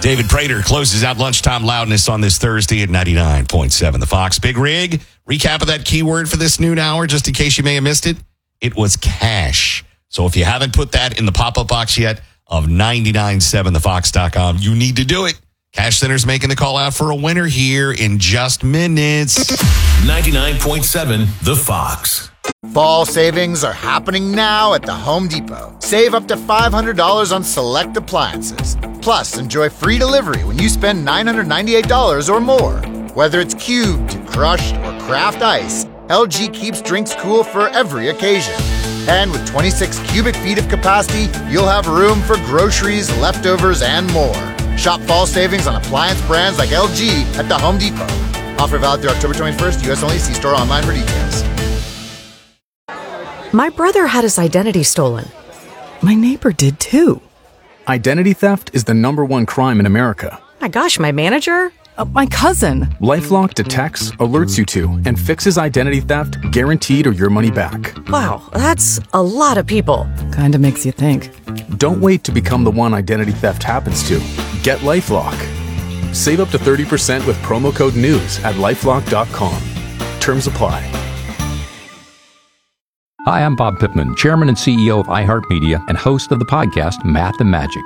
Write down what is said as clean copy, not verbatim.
David Prater closes out Lunchtime Loudness on this Thursday at 99.7 The Fox. Big Rig, recap of that keyword for this noon hour, just in case you may have missed it. It was cash. So if you haven't put that in the pop-up box yet of 997thefox.com, you need to do it. Cash Center's making the call out for a winner here in just minutes. 99.7 The Fox. Fall savings are happening now at the Home Depot. Save up to $500 on select appliances. Plus, enjoy free delivery when you spend $998 or more. Whether it's cubed, crushed, or craft ice, LG keeps drinks cool for every occasion. And with 26 cubic feet of capacity, you'll have room for groceries, leftovers, and more. Shop fall savings on appliance brands like LG at the Home Depot. Offer valid through October 21st, U.S. only. See store online for details. My brother had his identity stolen. My neighbor did too. Identity theft is the #1 crime in America. My gosh, my manager? My cousin. LifeLock detects, alerts you to, and fixes identity theft guaranteed or your money back. Wow, that's a lot of people. Kinda makes you think. Don't wait to become the one identity theft happens to. Get LifeLock. Save up to 30% with promo code NEWS at LifeLock.com. Terms apply. Hi, I'm Bob Pittman, Chairman and CEO of iHeartMedia and host of the podcast Math and Magic.